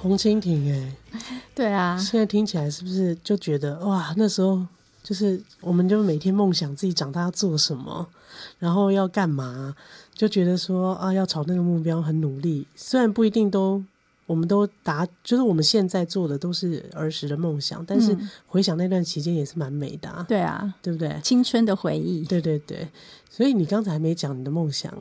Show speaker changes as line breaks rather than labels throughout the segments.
红蜻蜓
对啊，
现在听起来是不是就觉得哇，那时候就是我们就每天梦想自己长大要做什么，然后要干嘛，就觉得说啊，要朝那个目标很努力。虽然不一定都我们都就是我们现在做的都是儿时的梦想，但是回想那段期间也是蛮美的啊。
对啊，
对不对？
青春的回忆。
对对对，所以你刚才还没讲你的梦想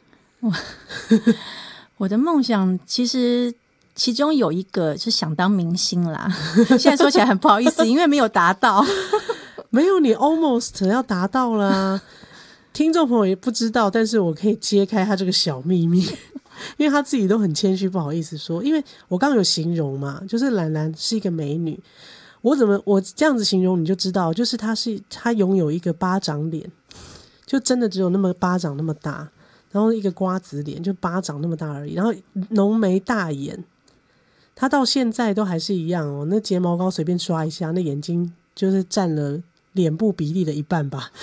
我的梦想其实其中有一个是想当明星啦，现在说起来很不好意思，因为没有达到。
没有，你 almost 要达到了啊。听众朋友也不知道，但是我可以揭开他这个小秘密，因为他自己都很谦虚，不好意思说。因为我刚刚有形容嘛，就是兰兰是一个美女，我这样子形容你就知道，就是她拥有一个巴掌脸，就真的只有那么巴掌那么大，然后一个瓜子脸，就巴掌那么大而已，然后浓眉大眼，她到现在都还是一样哦。那睫毛膏随便刷一下，那眼睛就是占了脸部比例的一半吧。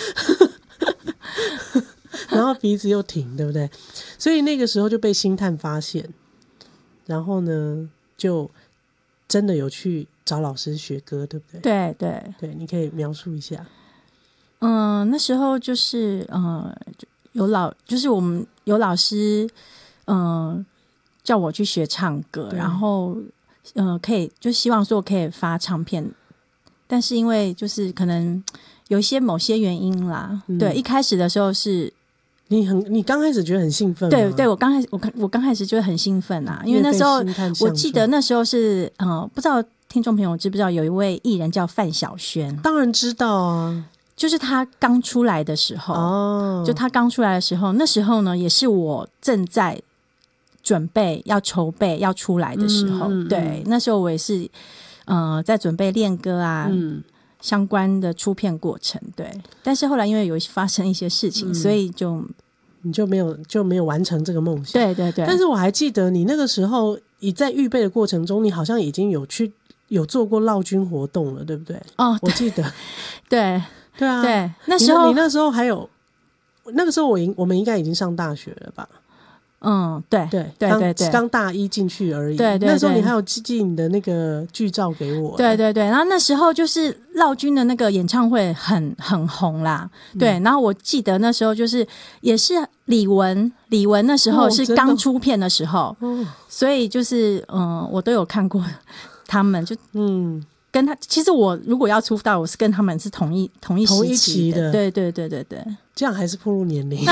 然后鼻子又挺，对不对？所以那个时候就被星探发现，然后呢就真的有去找老师学歌，对不对？
对对
对，你可以描述一下。
那时候就是就是我们有老师叫我去学唱歌，然后可以就希望说我可以发唱片，但是因为就是可能有某些原因啦，对，一开始的时候是
你刚开始觉得很兴奋吗？
对，我刚开始就很兴奋啊，因为那时候我记得那时候是不知道听众朋友知不知道有一位艺人叫范晓萱？
当然知道啊，
就是他刚出来的时候，就他刚出来的时候，那时候呢也是我正在准备要筹备要出来的时候，对，那时候我也是在准备练歌啊。相关的出片过程，对，但是后来因为有发生一些事情，所以
你就没有完成这个梦想。
对对对。
但是我还记得你那个时候，你在预备的过程中，你好像已经有做过烙军活动了，对不对？
哦，
我记得。
对
对啊，
对，那时候
你那时候还有，那个时候我们应该已经上大学了吧？
对对对对，
刚大一进去而已。
对对对，
那时候你还有寄你的那个剧照给我。
对对对，然后那时候就是烙军的那个演唱会很红啦。对，然后我记得那时候就是也是李玟那时候是刚出片的时候，所以就是我都有看过他们，就跟他，其实我如果要出道，我是跟他们是同一时期的。对对对对对，
这样还是暴露年龄。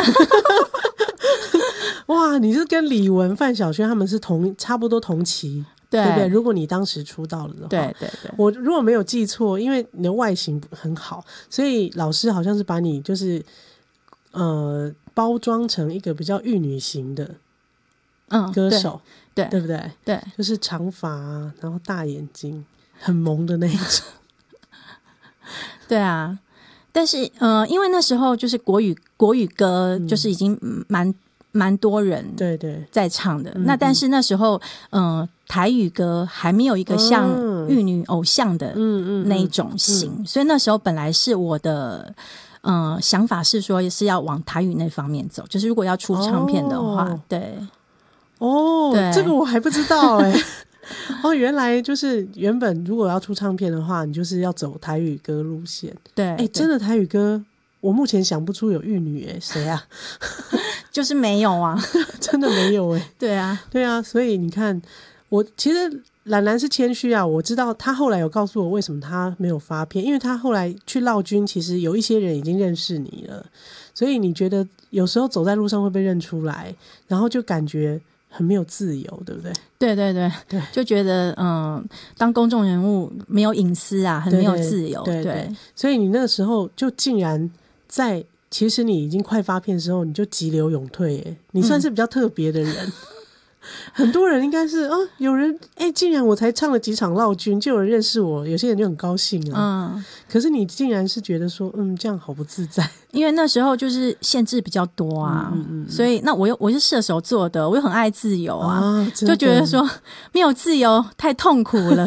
哇，你是跟李玟、范晓萱他们是差不多同期，对不对？如果你当时出道了的话，
对对对，
我如果没有记错，因为你的外形很好，所以老师好像是把你就是包装成一个比较玉女型的歌手，对不对？
对，
就是长发啊，然后大眼睛，很萌的那一种。
对啊。但是因为那时候就是国语歌就是已经蛮多人在唱的，那但是那时候台语歌还没有一个像玉女偶像的那一种型，所以那时候本来是我的想法是说是要往台语那方面走，就是如果要出唱片的话，对。
这个我还不知道原来就是原本如果要出唱片的话，你就是要走台语歌路线。对，真的台语歌我目前想不出有玉女谁啊？
就是没有啊。
真的没有
对啊
对啊，所以你看，我其实兰兰是谦虚啊，我知道他后来有告诉我为什么他没有发片，因为他后来去烙军，其实有一些人已经认识你了，所以你觉得有时候走在路上会被认出来，然后就感觉很没有自由，对不对？
对对对，就觉得当公众人物没有隐私啊，很没有自由。对，
所以你那个时候就竟然在其实你已经快发片的时候，你就急流勇退你算是比较特别的人。很多人应该是有人竟然我才唱了几场烙军就有人认识我，有些人就很高兴啊。可是你竟然是觉得说这样好不自在，
因为那时候就是限制比较多啊，所以那我是射手座的，我又很爱自由啊，就觉得说没有自由太痛苦了。